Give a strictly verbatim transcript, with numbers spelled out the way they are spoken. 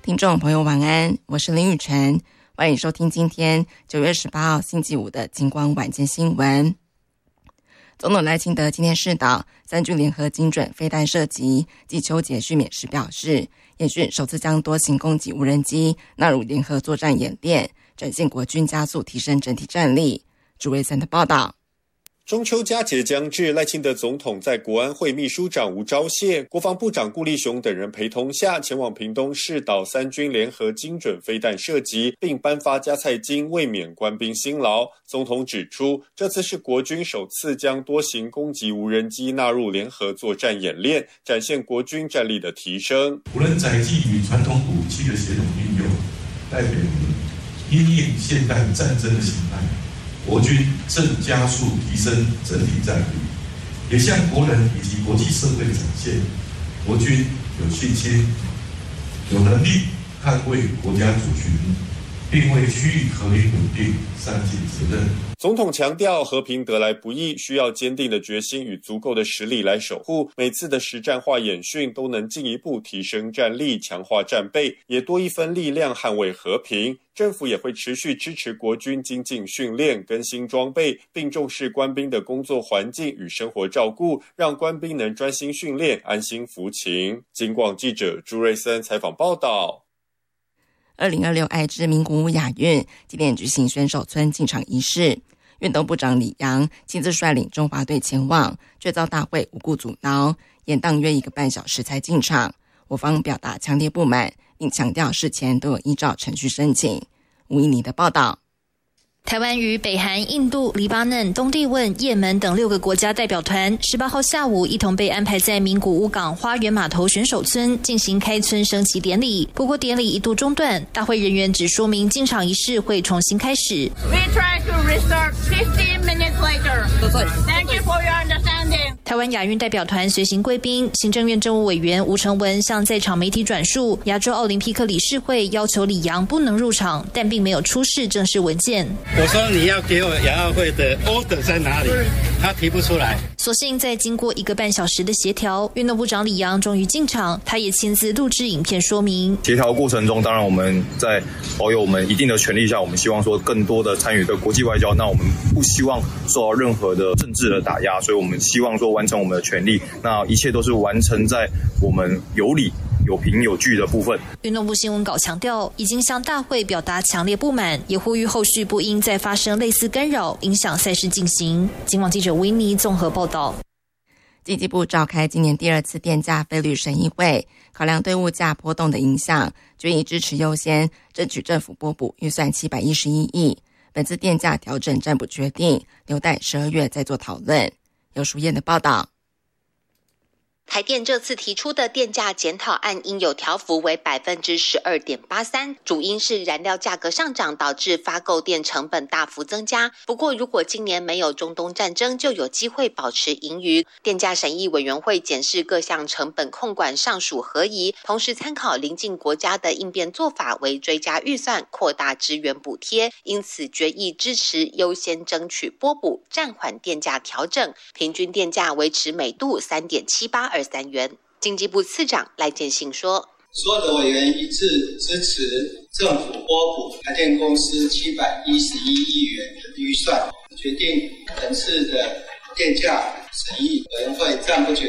听众朋友晚安，我是林雨晨，欢迎收听今天九月十八号星期五的金光晚间新闻。总统赖清德今天视导三军联合精准飞弹射击暨秋节训勉时表示，演训首次将多型攻击无人机纳入联合作战演练，展现国军加速提升整体战力。朱维森的报道。 中秋佳节将至，赖清德总统在国安会秘书长吴钊燮、国防部长顾立雄等人陪同下，前往屏东视导三军联合精准飞弹射击，并颁发加菜金，慰勉官兵辛劳。总统指出，这次是国军首次将多型攻击无人机纳入联合作战演练，展现国军战力的提升。 无人载具与传统武器的协同运用，代表因应现代战争的形态，国军正加速提升整体战力，也向国人以及国际社会展现，国军有信心、有能力捍卫国家主权，并为区域和平稳定善尽责任。 总统强调，和平得来不易，需要坚定的决心与足够的实力来守护。每次的实战化演训都能进一步提升战力，强化战备，也多一分力量捍卫和平。政府也会持续支持国军精进训练、更新装备，并重视官兵的工作环境与生活照顾，让官兵能专心训练、安心服勤。金广记者朱瑞森采访报道。 二零二六爱知名古屋亚运今天举行选手村进场仪式，运动部长李洋亲自率领中华队前往，却遭大会无故阻挠，延宕约一个半小时才进场。我方表达强烈不满，并强调事前都有依照程序申请。吴依妮的报道。 台湾与北韩、印度、黎巴嫩、东帝汶、也门等六个国家代表团十八号下午一同被安排在名古屋港花园码头选手村进行开村升旗典礼。不过典礼一度中断，大会人员只说明进场仪式会重新开始。 We try to restart fifteen minutes later. Thank you for your understanding. 台湾亚运代表团随行贵宾，行政院政务委员吴成文向在场媒体转述，亚洲奥林匹克理事会要求李洋不能入场，但并没有出示正式文件。 我说你要给我亚奥会的 order 在哪里？他提不出来。 所幸在经过一个半小时的协调，运动部长李洋终于进场，他也亲自录制影片说明。 协调过程中，当然我们在保有我们一定的权利下，我们希望说更多的参与的国际外交，那我们不希望受到任何的政治的打压，所以我们希望说完成我们的权利，那一切都是完成在我们有理有凭有据的部分。 运动部新闻稿强调，已经向大会表达强烈不满，也呼吁后续不应再发生类似干扰，影响赛事进行。警网记者维尼综合报道。 经济部召开今年第二次电价费率审议会，考量对物价波动的影响，决议支持优先争取政府拨补预算七百一十一亿。本次电价调整暂不决定，留待十二月再做讨论。由淑燕的报道。 台电这次提出的电价检讨案应有调幅为 百分之十二点八三， 主因是燃料价格上涨导致发购电成本大幅增加。不过如果今年没有中东战争，就有机会保持盈余。电价审议委员会检视各项成本控管上属合宜，同时参考邻近国家的应变做法，为追加预算扩大支援补贴，因此决议支持优先争取拨补，暂缓电价调整，平均电价维持每度 三点七八二三元。经济部次长赖建信说， 所有的委员一致支持政府拨补台电公司七百一十一亿元的预算，决定本次的电价审议委员会暂不决